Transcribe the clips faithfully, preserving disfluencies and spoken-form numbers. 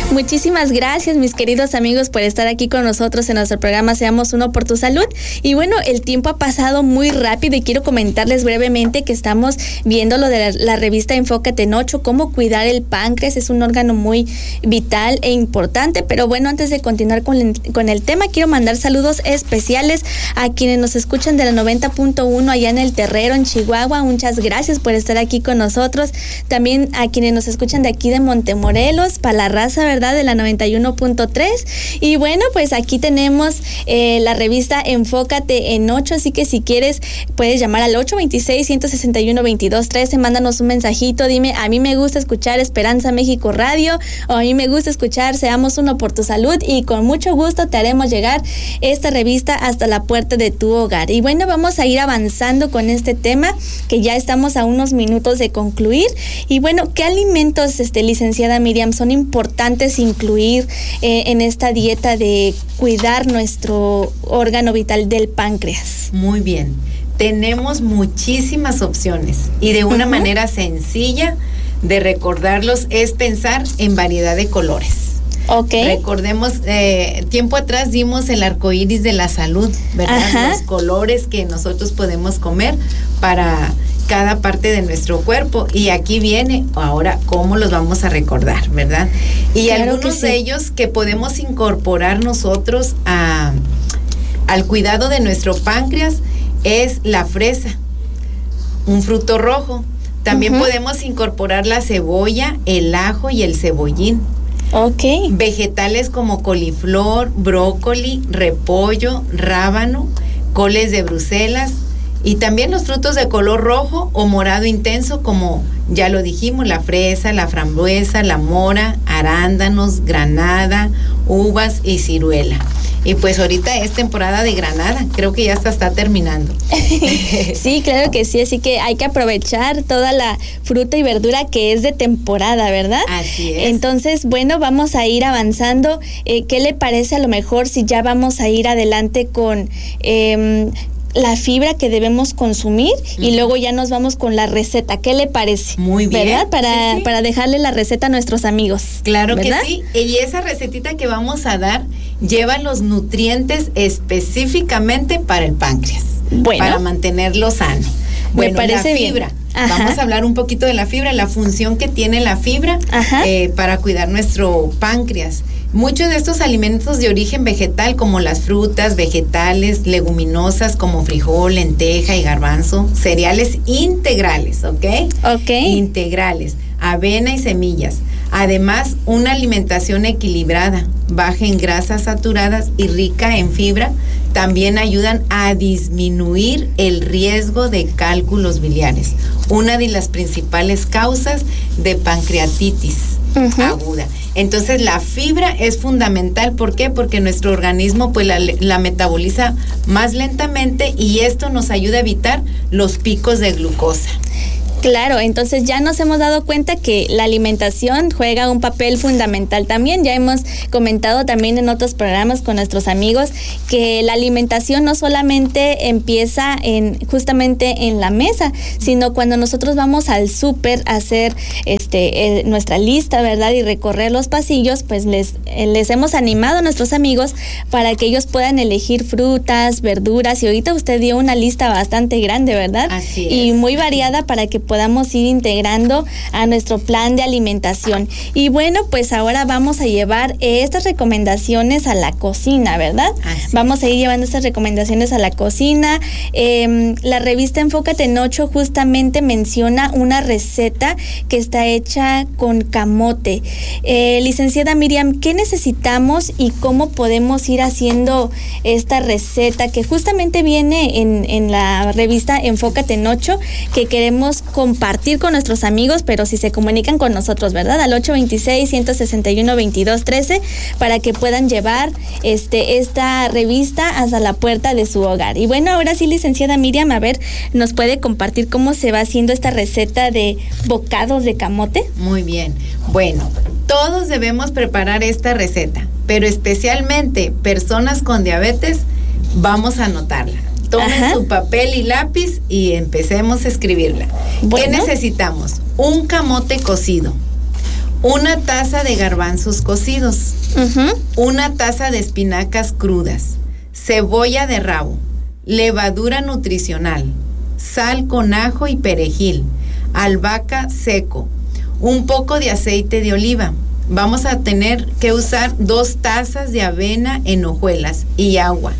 Muchísimas gracias, mis queridos amigos, por estar aquí con nosotros en nuestro programa Seamos Uno por tu Salud. Y bueno, el tiempo ha pasado muy rápido y quiero comentarles brevemente que estamos viendo lo de la, la revista Enfócate en ocho, cómo cuidar el páncreas. Es un órgano muy vital e importante. Pero bueno, antes de continuar con el, con el tema, quiero mandar saludos especiales a quienes nos escuchan de la noventa punto uno allá en El Terrero, en Chihuahua. Muchas gracias por estar aquí con nosotros. También a quienes nos escuchan de aquí de Montemorelos, para la raza, ¿verdad?, de la noventa y uno punto tres. Y bueno, pues aquí tenemos eh, la revista Enfócate en ocho, así que si quieres puedes llamar al ocho dos seis, uno seis uno, dos dos uno tres, mándanos un mensajito, dime: a mí me gusta escuchar Esperanza México Radio, o a mí me gusta escuchar Seamos Uno por tu Salud, y con mucho gusto te haremos llegar esta revista hasta la puerta de tu hogar. Y bueno, vamos a ir avanzando con este tema, que ya estamos a unos minutos de concluir. Y bueno, ¿qué alimentos, este, licenciada Miriam, son importantes incluir eh, en esta dieta de cuidar nuestro órgano vital del páncreas? Muy bien, tenemos muchísimas opciones y de una uh-huh. manera sencilla de recordarlos es pensar en variedad de colores. Okay. Recordemos, eh, tiempo atrás dimos el arco iris de la salud, ¿verdad? Ajá. Los colores que nosotros podemos comer para cada parte de nuestro cuerpo, y aquí viene ahora cómo los vamos a recordar, ¿verdad? Y claro, algunos sí. de ellos que podemos incorporar nosotros a, al cuidado de nuestro páncreas es la fresa, un fruto rojo. También uh-huh. podemos incorporar la cebolla, el ajo y el cebollín. Okay. Vegetales como coliflor, brócoli, repollo, rábano, coles de Bruselas, y también los frutos de color rojo o morado intenso, como ya lo dijimos, la fresa, la frambuesa, la mora, arándanos, granada, uvas y ciruela. Y pues ahorita es temporada de granada, creo que ya hasta está terminando. Sí, claro que sí, así que hay que aprovechar toda la fruta y verdura que es de temporada, ¿verdad? Así es. Entonces, bueno, vamos a ir avanzando. Eh, ¿Qué le parece a lo mejor si ya vamos a ir adelante con Eh, la fibra que debemos consumir uh-huh. y luego ya nos vamos con la receta? ¿Qué le parece? Muy bien. ¿Verdad? Para, sí, sí. para dejarle la receta a nuestros amigos. Claro, ¿verdad? que sí. Y esa recetita que vamos a dar lleva los nutrientes específicamente para el páncreas. Bueno. Para mantenerlo sano. Bueno, me parece la fibra. Bien. Ajá. Vamos a hablar un poquito de la fibra, la función que tiene la fibra eh, para cuidar nuestro páncreas. Muchos de estos alimentos de origen vegetal, como las frutas, vegetales, leguminosas como frijol, lenteja y garbanzo, cereales integrales, ¿ok? Ok. Integrales, avena y semillas. Además, una alimentación equilibrada, baja en grasas saturadas y rica en fibra, también ayudan a disminuir el riesgo de cálculos biliares, una de las principales causas de pancreatitis uh-huh. aguda. Entonces la fibra es fundamental. ¿Por qué? Porque nuestro organismo pues la, la metaboliza más lentamente, y esto nos ayuda a evitar los picos de glucosa. Claro, entonces ya nos hemos dado cuenta que la alimentación juega un papel fundamental también. Ya hemos comentado también en otros programas con nuestros amigos que la alimentación no solamente empieza en justamente en la mesa, sino cuando nosotros vamos al súper a hacer este eh, nuestra lista, ¿verdad? Y recorrer los pasillos, pues les, eh, les hemos animado a nuestros amigos para que ellos puedan elegir frutas, verduras, y ahorita usted dio una lista bastante grande, ¿verdad? Así es. Y muy variada para que podamos ir integrando a nuestro plan de alimentación. Y bueno, pues ahora vamos a llevar estas recomendaciones a la cocina, ¿verdad? Así vamos a ir llevando estas recomendaciones a la cocina. Eh, la revista Enfócate en ocho justamente menciona una receta que está hecha con camote. Eh, licenciada Miriam, ¿qué necesitamos y cómo podemos ir haciendo esta receta que justamente viene en, en la revista Enfócate en ocho, que queremos compartir con nuestros amigos, pero si se comunican con nosotros, ¿verdad? Al ocho dos seis, uno seis uno, dos dos uno tres, para que puedan llevar este esta revista hasta la puerta de su hogar. Y bueno, ahora sí, licenciada Miriam, a ver, ¿nos puede compartir cómo se va haciendo esta receta de bocados de camote? Muy bien. Bueno, todos debemos preparar esta receta, pero especialmente personas con diabetes, vamos a anotarla. Tomen Ajá. su papel y lápiz y empecemos a escribirla. Bueno. ¿Qué necesitamos? Un camote cocido, una taza de garbanzos cocidos, uh-huh. una taza de espinacas crudas, cebolla de rabo, levadura nutricional, sal con ajo y perejil, albahaca seco, un poco de aceite de oliva. Vamos a tener que usar dos tazas de avena en hojuelas y agua,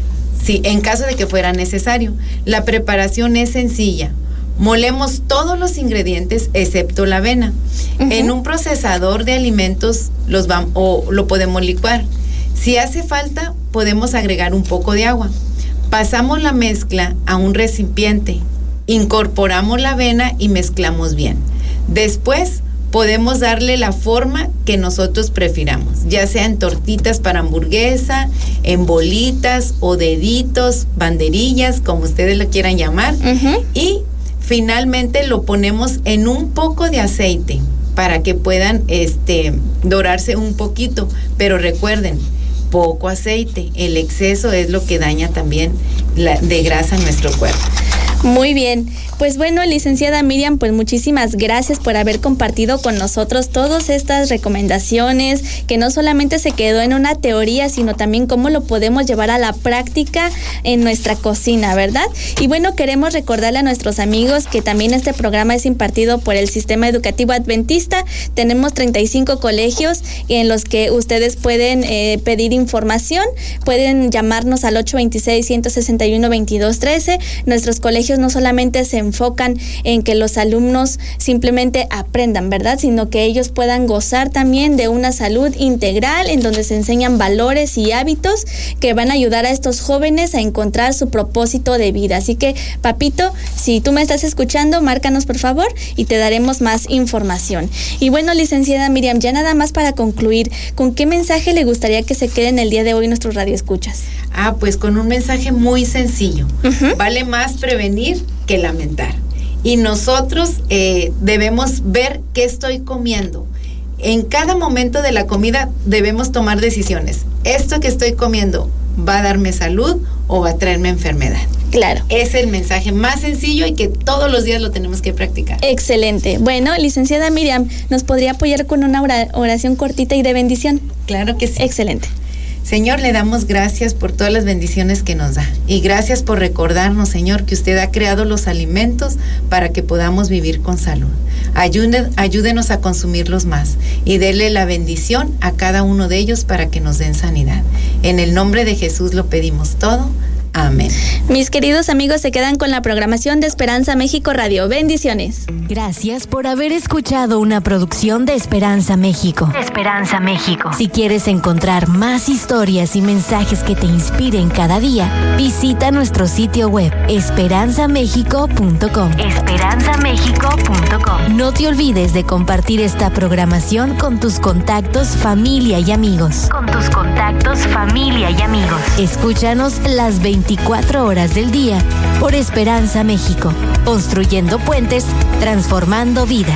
sí, en caso de que fuera necesario. La preparación es sencilla. Molemos todos los ingredientes excepto la avena. Uh-huh. En un procesador de alimentos los va, o lo podemos licuar. Si hace falta, podemos agregar un poco de agua. Pasamos la mezcla a un recipiente, incorporamos la avena y mezclamos bien. Después podemos darle la forma que nosotros prefiramos, ya sea en tortitas para hamburguesa, en bolitas o deditos, banderillas, como ustedes lo quieran llamar. Uh-huh. Y finalmente lo ponemos en un poco de aceite para que puedan este, dorarse un poquito, pero recuerden, poco aceite, el exceso es lo que daña también la, de grasa en nuestro cuerpo. Muy bien, pues bueno, licenciada Miriam, pues muchísimas gracias por haber compartido con nosotros todas estas recomendaciones, que no solamente se quedó en una teoría, sino también cómo lo podemos llevar a la práctica en nuestra cocina, ¿verdad? Y bueno, queremos recordarle a nuestros amigos que también este programa es impartido por el Sistema Educativo Adventista. Tenemos treinta y cinco colegios en los que ustedes pueden eh, pedir información, pueden llamarnos al ocho dos seis, uno seis uno, dos dos uno tres. Nuestros colegios no solamente se enfocan en que los alumnos simplemente aprendan, ¿verdad? Sino que ellos puedan gozar también de una salud integral en donde se enseñan valores y hábitos que van a ayudar a estos jóvenes a encontrar su propósito de vida. Así que, papito, si tú me estás escuchando, márcanos por favor y te daremos más información. Y bueno, licenciada Miriam, ya nada más para concluir, ¿con qué mensaje le gustaría que se queden el día de hoy nuestros radioescuchas? Ah, pues con un mensaje muy sencillo. Uh-huh. Vale más prevenir que lamentar. Y nosotros eh, debemos ver qué estoy comiendo. En cada momento de la comida debemos tomar decisiones. ¿Esto que estoy comiendo va a darme salud o va a traerme enfermedad? Claro. Es el mensaje más sencillo y que todos los días lo tenemos que practicar. Excelente. Bueno, licenciada Miriam, ¿nos podría apoyar con una oración cortita y de bendición? Claro que sí. Excelente. Señor, le damos gracias por todas las bendiciones que nos da. Y gracias por recordarnos, Señor, que usted ha creado los alimentos para que podamos vivir con salud. Ayúde, ayúdenos a consumirlos más y dele la bendición a cada uno de ellos para que nos den sanidad. En el nombre de Jesús lo pedimos todo. Amén. Mis queridos amigos, se quedan con la programación de Esperanza México Radio. Bendiciones. Gracias por haber escuchado una producción de Esperanza México. Esperanza México. Si quieres encontrar más historias y mensajes que te inspiren cada día, visita nuestro sitio web esperanza méxico punto com. esperanza méxico punto com. No te olvides de compartir esta programación con tus contactos, familia y amigos. Con tus contactos, familia y amigos. Escúchanos las veinticuatro horas del día por Esperanza México, construyendo puentes, transformando vidas.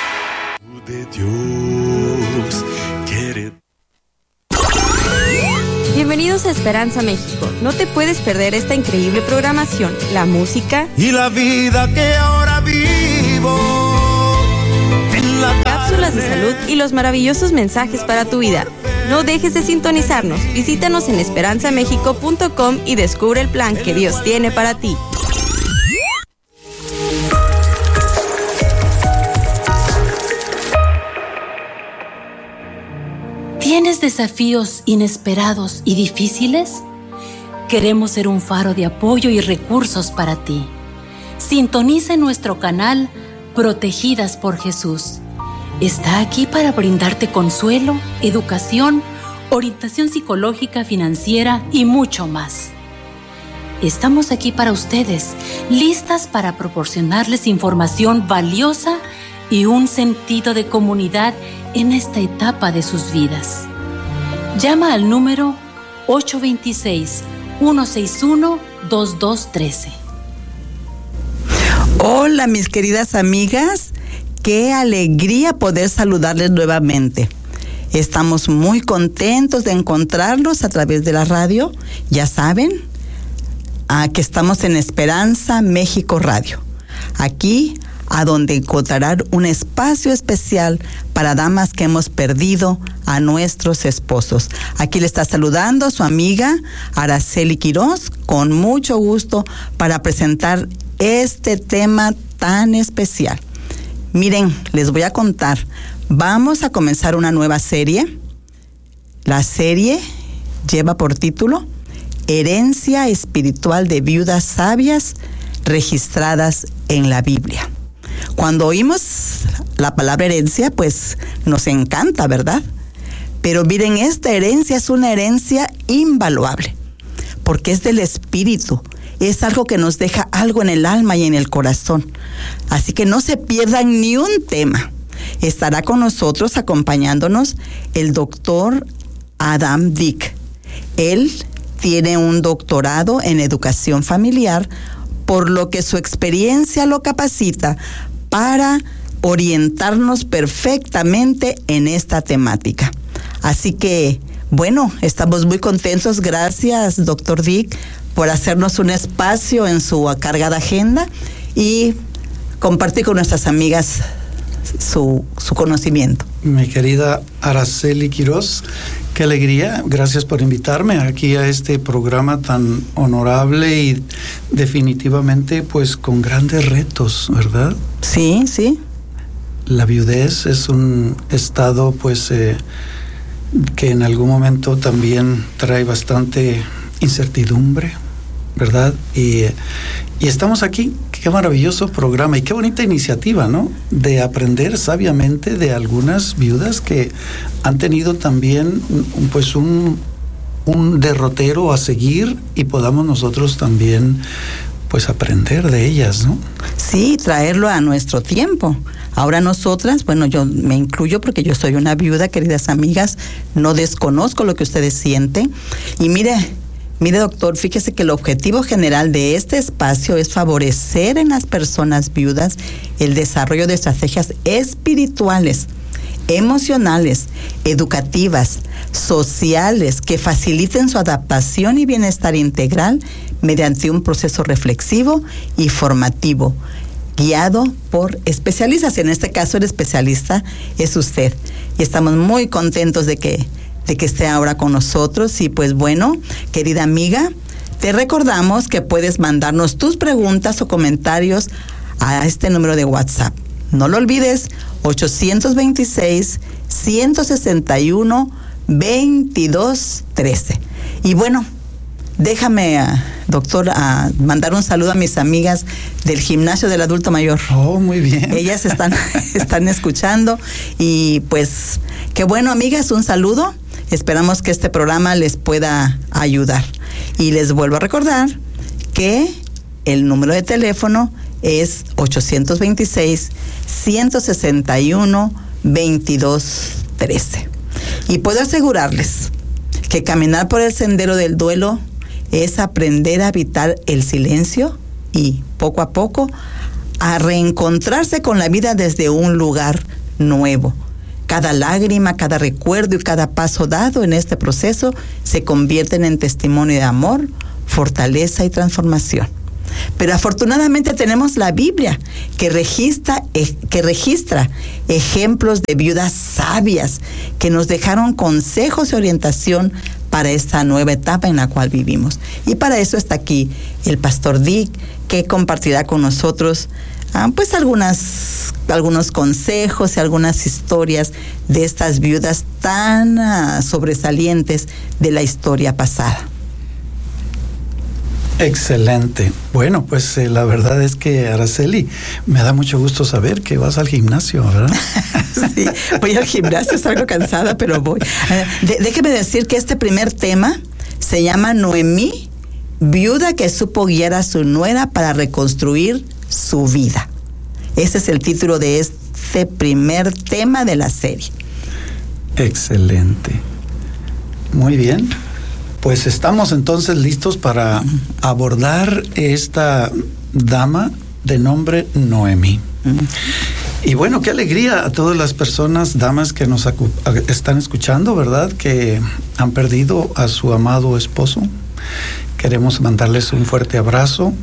Bienvenidos a Esperanza México. No te puedes perder esta increíble programación, la música y la vida que ahora vivo. En la cápsulas de salud y los maravillosos mensajes para tu vida. No dejes de sintonizarnos. Visítanos en esperanza méxico punto com y descubre el plan que Dios tiene para ti. ¿Tienes desafíos inesperados y difíciles? Queremos ser un faro de apoyo y recursos para ti. Sintoniza nuestro canal Protegidas por Jesús. Está aquí para brindarte consuelo, educación, orientación psicológica, financiera y mucho más. Estamos aquí para ustedes, listas para proporcionarles información valiosa y un sentido de comunidad en esta etapa de sus vidas. Llama al número ocho dos seis, uno seis uno, dos dos uno tres. Hola, mis queridas amigas. Qué alegría poder saludarles nuevamente. Estamos muy contentos de encontrarlos a través de la radio. Ya saben, ah, que estamos en Esperanza México Radio. Aquí a donde encontrarán un espacio especial para damas que hemos perdido a nuestros esposos. Aquí le está saludando su amiga Araceli Quiroz, con mucho gusto para presentar este tema tan especial. Miren, les voy a contar, vamos a comenzar una nueva serie. La serie lleva por título Herencia espiritual de viudas sabias registradas en la Biblia. Cuando oímos la palabra herencia, pues nos encanta, ¿verdad? Pero miren, esta herencia es una herencia invaluable, porque es del espíritu, es algo que nos deja algo en el alma y en el corazón. Así que no se pierdan ni un tema. Estará con nosotros acompañándonos el doctor Adam Dick. Él tiene un doctorado en educación familiar, por lo que su experiencia lo capacita para orientarnos perfectamente en esta temática. Así que, bueno, estamos muy contentos. Gracias, doctor Dick, por hacernos un espacio en su cargada agenda y compartir con nuestras amigas su, su conocimiento. Mi querida Araceli Quiroz, qué alegría. Gracias por invitarme aquí a este programa tan honorable y definitivamente pues con grandes retos, ¿verdad? Sí, sí. La viudez es un estado pues eh, que en algún momento también trae bastante incertidumbre, ¿verdad? Y, y estamos aquí. Qué maravilloso programa y qué bonita iniciativa, ¿no? De aprender sabiamente de algunas viudas que han tenido también pues un, un derrotero a seguir y podamos nosotros también pues aprender de ellas, ¿no? Sí, traerlo a nuestro tiempo. Ahora nosotras, bueno, yo me incluyo porque yo soy una viuda, queridas amigas, no desconozco lo que ustedes sienten. Y mire, Mire, doctor, fíjese que el objetivo general de este espacio es favorecer en las personas viudas el desarrollo de estrategias espirituales, emocionales, educativas, sociales, que faciliten su adaptación y bienestar integral mediante un proceso reflexivo y formativo, guiado por especialistas. En este caso, el especialista es usted. Y estamos muy contentos de que de que esté ahora con nosotros. Y pues bueno, querida amiga, te recordamos que puedes mandarnos tus preguntas o comentarios a este número de WhatsApp. No lo olvides, ochocientos veintiséis, ciento sesenta y uno, veintidós trece. Y bueno, déjame, uh, doctor, uh, mandar un saludo a mis amigas del Gimnasio del Adulto Mayor. Oh, muy bien. Ellas están, están escuchando y pues, qué bueno, amigas, un saludo. Esperamos que este programa les pueda ayudar. Y les vuelvo a recordar que el número de teléfono es ochocientos veintiséis, ciento sesenta y uno, veintidós trece. Y puedo asegurarles que caminar por el sendero del duelo es aprender a habitar el silencio y poco a poco a reencontrarse con la vida desde un lugar nuevo. Cada lágrima, cada recuerdo y cada paso dado en este proceso se convierten en testimonio de amor, fortaleza y transformación. Pero afortunadamente tenemos la Biblia que registra, eh, que registra ejemplos de viudas sabias que nos dejaron consejos y orientación para esta nueva etapa en la cual vivimos. Y para eso está aquí el pastor Dick, que compartirá con nosotros ah, pues algunas, algunos consejos y algunas historias de estas viudas tan ah, sobresalientes de la historia pasada. Excelente. Bueno, pues eh, la verdad es que, Araceli, me da mucho gusto saber que vas al gimnasio, ¿verdad? Sí, voy al gimnasio, salgo cansada, pero voy. Eh, de, déjeme decir que este primer tema se llama Noemí, viuda que supo guiar a su nuera para reconstruir su vida. Ese es el título de este primer tema de la serie. Excelente. Muy bien. Pues estamos entonces listos para abordar esta dama de nombre Noemí. Uh-huh. Y bueno, qué alegría a todas las personas, damas que nos acu- están escuchando, ¿verdad? Que han perdido a su amado esposo. Queremos mandarles un fuerte abrazo,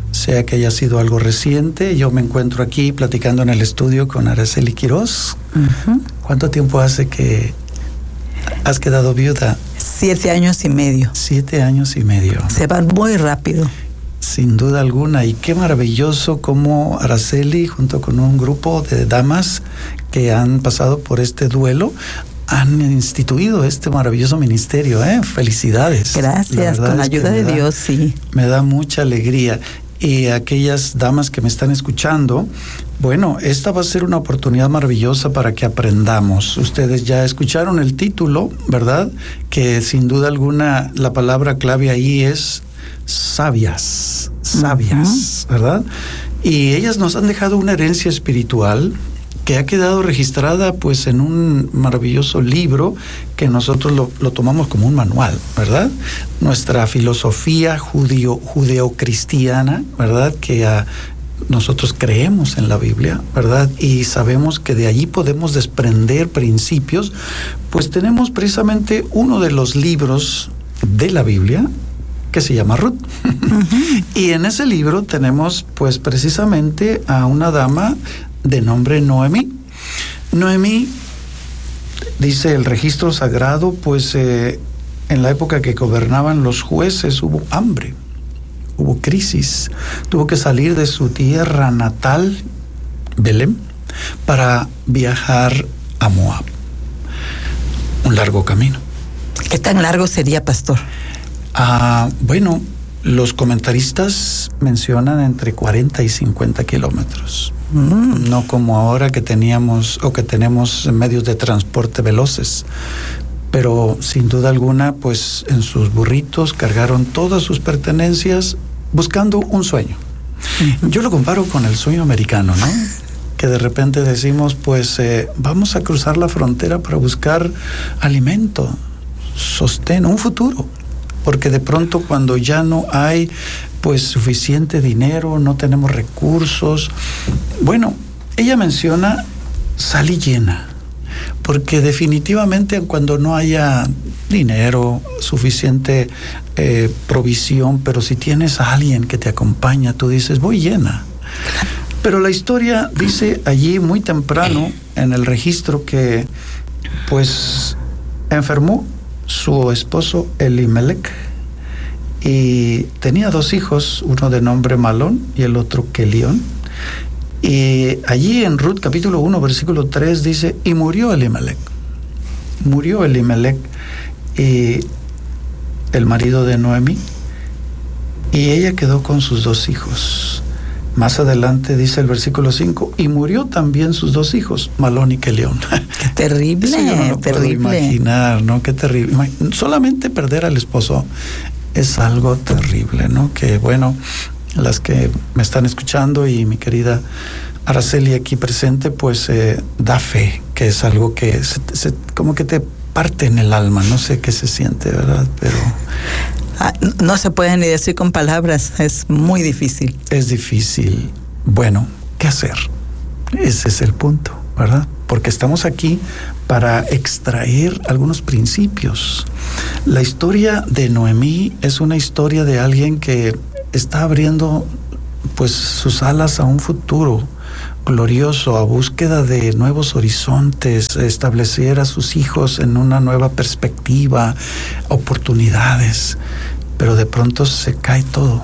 sea que haya sido algo reciente. Yo me encuentro aquí platicando en el estudio con Araceli Quirós. Uh-huh. ¿Cuánto tiempo hace que has quedado viuda? Siete años y medio. Siete años y medio. Se van muy rápido. Sin duda alguna, y qué maravilloso cómo Araceli, junto con un grupo de damas que han pasado por este duelo, han instituido este maravilloso ministerio, ¿eh? Felicidades. Gracias, con la ayuda de Dios, sí. Me da mucha alegría. Y aquellas damas que me están escuchando, bueno, esta va a ser una oportunidad maravillosa para que aprendamos. Ustedes ya escucharon el título, ¿verdad? Que sin duda alguna la palabra clave ahí es sabias, sabias, uh-huh. ¿verdad? Y ellas nos han dejado una herencia espiritual que ha quedado registrada pues en un maravilloso libro que nosotros lo, lo tomamos como un manual, ¿verdad? Nuestra filosofía judío, judeocristiana, ¿verdad? Que a, nosotros creemos en la Biblia, ¿verdad? Y sabemos que de allí podemos desprender principios, pues tenemos precisamente uno de los libros de la Biblia que se llama Ruth. Uh-huh. Y en ese libro tenemos pues precisamente a una dama de nombre Noemí. Noemí, dice el registro sagrado, pues eh, en la época que gobernaban los jueces hubo hambre, hubo crisis, tuvo que salir de su tierra natal, Belén, para viajar a Moab. Un largo camino. ¿Qué tan largo sería, pastor? Ah, bueno, los comentaristas mencionan entre cuarenta y cincuenta kilómetros. Mm. No como ahora que teníamos o que tenemos medios de transporte veloces. Pero sin duda alguna, pues en sus burritos cargaron todas sus pertenencias buscando un sueño. Mm-hmm. Yo lo comparo con el sueño americano, ¿no? Que de repente decimos, pues eh, vamos a cruzar la frontera para buscar alimento, sostén, un futuro. Porque de pronto cuando ya no hay pues suficiente dinero, no tenemos recursos. Bueno, ella menciona sal y llena, porque definitivamente cuando no haya dinero, suficiente eh, provisión, pero si tienes a alguien que te acompaña, tú dices, voy llena. Pero la historia dice allí muy temprano en el registro que pues enfermó su esposo Elimelech y tenía dos hijos, uno de nombre Malón y el otro Kelión. Y allí en Ruth capítulo uno versículo tres dice, y murió Elimelech, murió Elimelech, y el marido de Noemí, y ella quedó con sus dos hijos. Más adelante dice el versículo cinco, y murió también sus dos hijos, Malón y Kelión. Qué terrible, Eso yo no lo terrible. puedo imaginar, ¿no? Qué terrible. Solamente perder al esposo es algo terrible, ¿no? Que bueno, las que me están escuchando y mi querida Araceli aquí presente, pues eh, da fe, que es algo que se, se, como que te parte en el alma, no sé qué se siente, ¿verdad? Pero ah, no se puede ni decir con palabras, es muy difícil. Es difícil. Bueno, ¿qué hacer? Ese es el punto, ¿verdad? Porque estamos aquí para extraer algunos principios. La historia de Noemí es una historia de alguien que está abriendo pues sus alas a un futuro glorioso, a búsqueda de nuevos horizontes, establecer a sus hijos en una nueva perspectiva, oportunidades, pero de pronto se cae todo.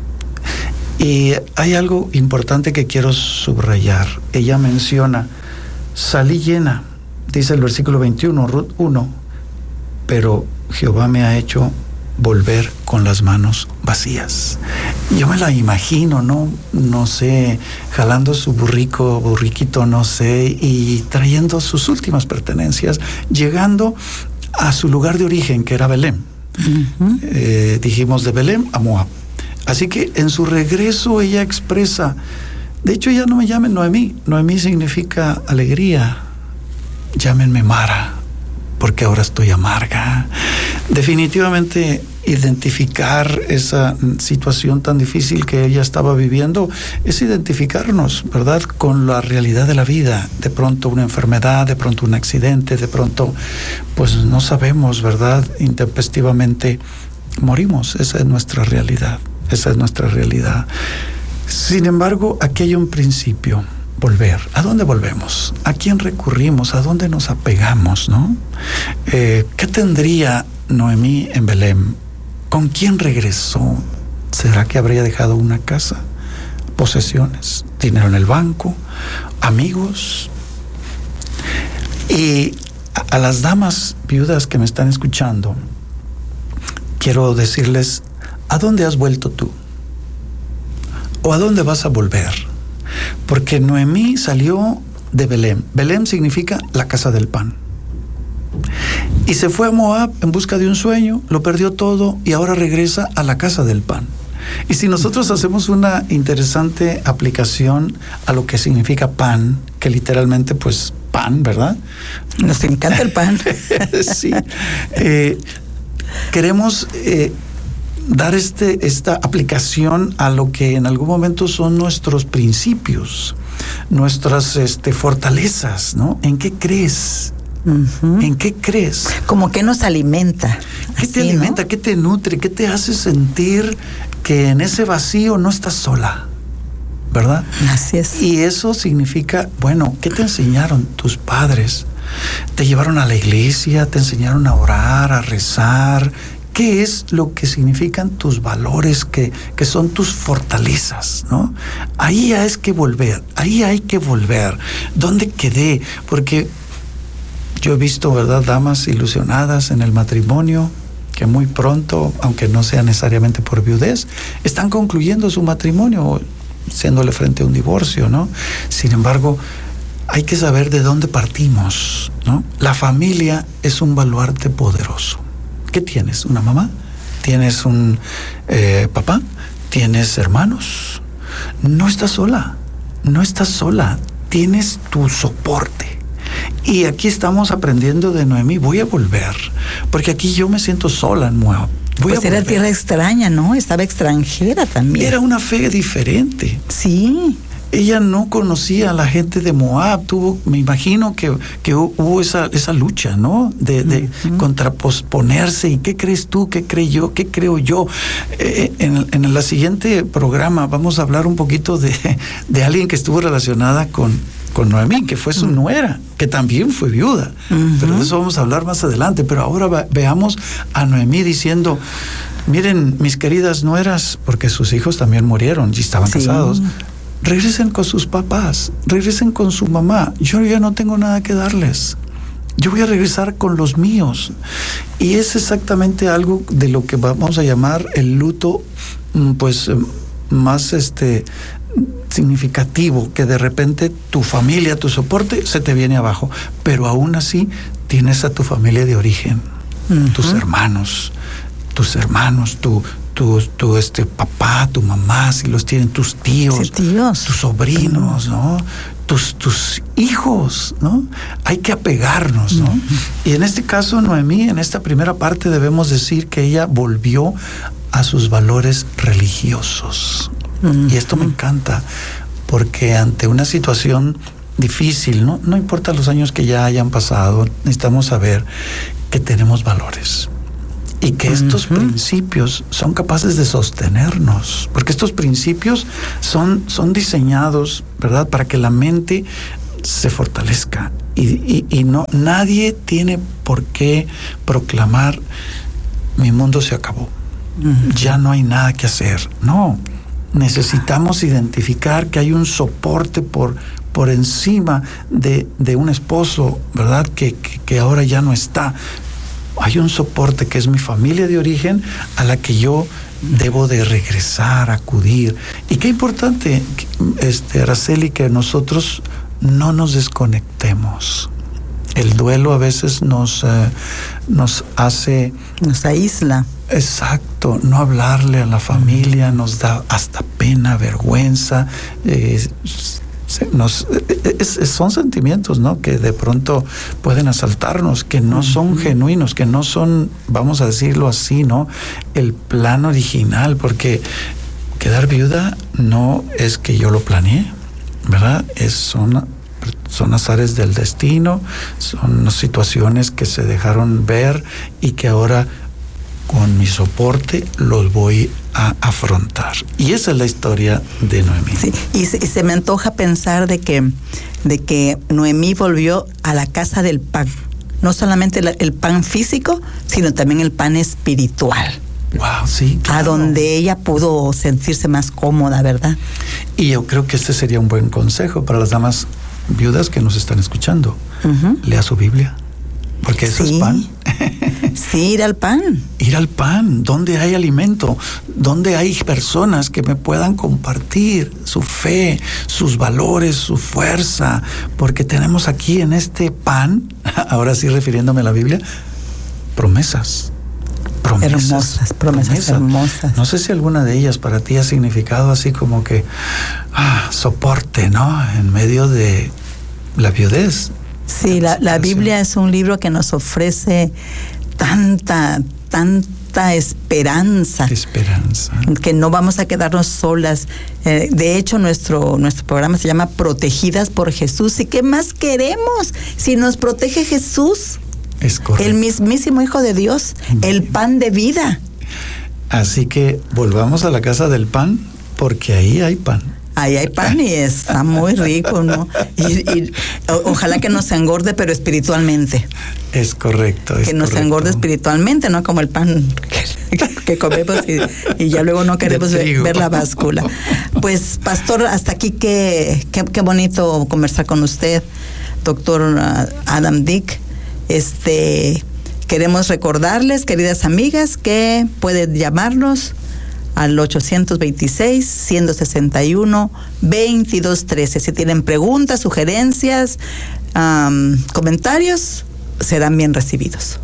Y hay algo importante que quiero subrayar. Ella menciona, salí llena, dice el versículo veintiuno, Ruth uno, pero Jehová me ha hecho volver con las manos vacías. Yo me la imagino, ¿no? No sé, jalando su burrico, burriquito, no sé, y trayendo sus últimas pertenencias, llegando a su lugar de origen, que era Belén. Uh-huh. Eh, dijimos de Belén a Moab. Así que en su regreso ella expresa, de hecho ya no me llamen Noemí, Noemí significa alegría, llámenme Mara, porque ahora estoy amarga. Definitivamente identificar esa situación tan difícil que ella estaba viviendo es identificarnos, ¿verdad?, con la realidad de la vida. De pronto una enfermedad, de pronto un accidente, de pronto pues no sabemos, ¿verdad?, intempestivamente morimos. Esa es nuestra realidad, esa es nuestra realidad. Sin embargo, aquí hay un principio. Volver. ¿A dónde volvemos? ¿A quién recurrimos? ¿A dónde nos apegamos? ¿No? Eh, ¿Qué tendría Noemí en Belén? ¿Con quién regresó? ¿Será que habría dejado una casa? Posesiones, dinero en el banco, amigos. Y a, a las damas viudas que me están escuchando, quiero decirles, ¿a dónde has vuelto tú? ¿O a dónde vas a volver? Porque Noemí salió de Belén. Belén significa la casa del pan. Y se fue a Moab en busca de un sueño, lo perdió todo y ahora regresa a la casa del pan. Y si nosotros hacemos una interesante aplicación a lo que significa pan, que literalmente pues pan, ¿verdad? Nos encanta el pan. Sí. Eh, queremos... Eh, dar este, esta aplicación a lo que en algún momento son nuestros principios, nuestras este, fortalezas, ¿no? ¿En qué crees? Uh-huh. ¿En qué crees? Como que nos alimenta. ¿Qué así, te alimenta? ¿No? ¿Qué te nutre? ¿Qué te hace sentir que en ese vacío no estás sola? ¿Verdad? Así es. Y eso significa, bueno, ¿qué te enseñaron tus padres? ¿Te llevaron a la iglesia? ¿Te enseñaron a orar, a rezar? ¿Qué es lo que significan tus valores, que, que son tus fortalezas, ¿no? Ahí hay que volver, ahí hay que volver. ¿Dónde quedé? Porque yo he visto, ¿verdad?, damas ilusionadas en el matrimonio, que muy pronto, aunque no sea necesariamente por viudez, están concluyendo su matrimonio, siéndole frente a un divorcio, ¿no? Sin embargo, hay que saber de dónde partimos, ¿no? La familia es un baluarte poderoso. ¿Qué tienes? ¿Una mamá? ¿Tienes un eh, papá? ¿Tienes hermanos? No estás sola, no estás sola, tienes tu soporte. Y aquí estamos aprendiendo de Noemí, voy a volver, porque aquí yo me siento sola en Moab. Voy pues era tierra extraña, ¿no? Estaba extranjera también. Era una fe diferente. Sí. Ella no conocía a la gente de Moab, tuvo, me imagino que, que hubo esa, esa lucha, ¿no? De, de uh-huh. contraposponerse. ¿Y qué crees tú? ¿Qué creo yo? ¿Qué creo yo? Eh, en, en el siguiente programa vamos a hablar un poquito de, de alguien que estuvo relacionada con, con Noemí, que fue su uh-huh. nuera, que también fue viuda. Uh-huh. Pero de eso vamos a hablar más adelante. Pero ahora va, veamos a Noemí diciendo, miren, mis queridas nueras, porque sus hijos también murieron y estaban sí. casados, regresen con sus papás, regresen con su mamá. Yo ya no tengo nada que darles. Yo voy a regresar con los míos. Y es exactamente algo de lo que vamos a llamar el luto, pues, más este significativo, que de repente tu familia, tu soporte, se te viene abajo. Pero aún así tienes a tu familia de origen, uh-huh. tus hermanos, tus hermanos, tu Tu, tu este papá, tu mamá, si los tienen, tus tíos, sí, tíos. tus sobrinos, ¿no? Tus, tus hijos, ¿no? Hay que apegarnos, ¿no? Uh-huh. Y en este caso, Noemí, en esta primera parte debemos decir que ella volvió a sus valores religiosos. Uh-huh. Y esto me encanta, porque ante una situación difícil, ¿no? No importa los años que ya hayan pasado, necesitamos saber que tenemos valores. Y que estos uh-huh. principios son capaces de sostenernos, porque estos principios son, son diseñados, ¿verdad?, para que la mente se fortalezca. Y, y, y no, nadie tiene por qué proclamar, mi mundo se acabó, uh-huh. ya no hay nada que hacer. No, necesitamos identificar que hay un soporte por, por encima de, de un esposo, ¿verdad?, que, que, que ahora ya no está. Hay un soporte que es mi familia de origen a la que yo debo de regresar, acudir. Y qué importante, este, Araceli, que nosotros no nos desconectemos. El duelo a veces nos, eh, nos hace... Nos aísla. Exacto, no hablarle a la familia, nos da hasta pena, vergüenza, eh, Nos, es, es, son sentimientos, ¿no?, que de pronto pueden asaltarnos, que no son uh-huh. genuinos, que no son, vamos a decirlo así, ¿no?, el plan original, porque quedar viuda no es que yo lo planeé, ¿verdad? Es, son, son azares del destino, son situaciones que se dejaron ver y que ahora con mi soporte los voy a afrontar. Y esa es la historia de Noemí. Sí, y se, y se me antoja pensar de que, de que Noemí volvió a la casa del pan. No solamente la, el pan físico, sino también el pan espiritual. Wow, sí, claro. A donde ella pudo sentirse más cómoda, ¿verdad? Y yo creo que este sería un buen consejo para las damas viudas que nos están escuchando. Uh-huh. Lea su Biblia, porque eso sí. es pan. Sí, ir al pan. Ir al pan, donde hay alimento, donde hay personas que me puedan compartir su fe, sus valores, su fuerza, porque tenemos aquí en este pan, ahora sí refiriéndome a la Biblia, promesas. Promesas, hermosas, promesas, promesas hermosas. No sé si alguna de ellas para ti ha significado así como que ah, soporte, ¿no? En medio de la viudez. Sí, la, la Biblia es un libro que nos ofrece tanta, tanta esperanza. Esperanza. Que no vamos a quedarnos solas. Eh, de hecho, nuestro, nuestro programa se llama Protegidas por Jesús. ¿Y qué más queremos si nos protege Jesús? Es correcto. El mismísimo Hijo de Dios, el pan de vida. Así que volvamos a la casa del pan, porque ahí hay pan. Ahí hay pan y está muy rico, ¿no? Y, y o, ojalá que nos engorde, pero espiritualmente. Es correcto. Es que nos correcto. engorde espiritualmente, no como el pan que, que comemos y, y ya luego no queremos ver, ver la báscula. Pues, pastor, hasta aquí qué, qué, qué bonito conversar con usted, doctor Adam Dick. Este, queremos recordarles, queridas amigas, que pueden llamarnos al ochocientos veintiséis, ciento sesenta y uno, veintidós trece. Si tienen preguntas, sugerencias, um, comentarios, serán bien recibidos.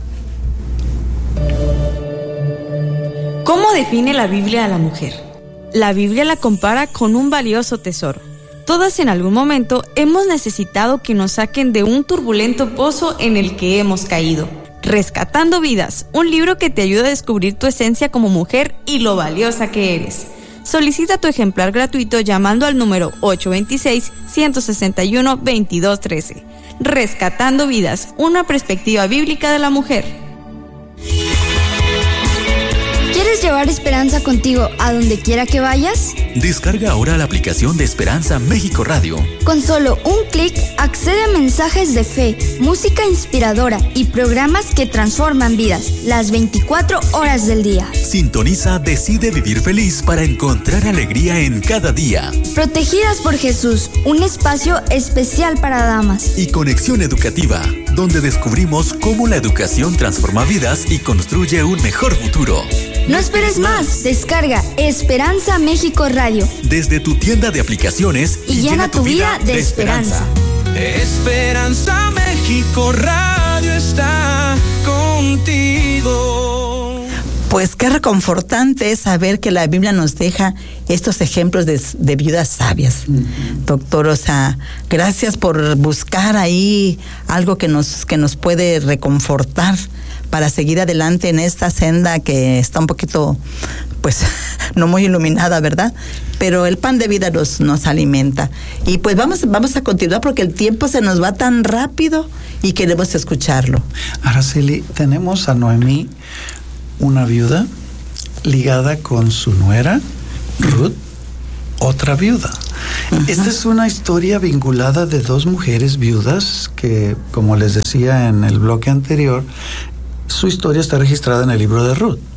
¿Cómo define la Biblia a la mujer? La Biblia la compara con un valioso tesoro. Todas en algún momento hemos necesitado que nos saquen de un turbulento pozo en el que hemos caído. Rescatando Vidas, un libro que te ayuda a descubrir tu esencia como mujer y lo valiosa que eres. Solicita tu ejemplar gratuito llamando al número ocho dos seis, ciento sesenta y uno, veintidós trece. Rescatando Vidas, una perspectiva bíblica de la mujer. ¿Quieres llevar esperanza contigo a donde quiera que vayas? Descarga ahora la aplicación de Esperanza México Radio. Con solo un clic, accede a mensajes de fe, música inspiradora y programas que transforman vidas las veinticuatro horas del día. Sintoniza Decide Vivir Feliz para encontrar alegría en cada día. Protegidas por Jesús, un espacio especial para damas. Y Conexión Educativa, donde descubrimos cómo la educación transforma vidas y construye un mejor futuro. No esperes más, descarga Esperanza México Radio desde tu tienda de aplicaciones y, y llena, llena tu vida de, de esperanza. Esperanza México Radio está contigo. Pues qué reconfortante es saber que la Biblia nos deja estos ejemplos de, de viudas sabias. Uh-huh. Doctor, o sea, gracias por buscar ahí algo que nos, que nos puede reconfortar para seguir adelante en esta senda que está un poquito, pues, no muy iluminada, ¿verdad? Pero el pan de vida nos, nos alimenta. Y pues vamos, vamos a continuar porque el tiempo se nos va tan rápido y queremos escucharlo. Araceli, tenemos a Noemí, una viuda ligada con su nuera, Ruth, otra viuda. Uh-huh. Esta es una historia vinculada de dos mujeres viudas que, como les decía en el bloque anterior, su historia está registrada en el libro de Ruth.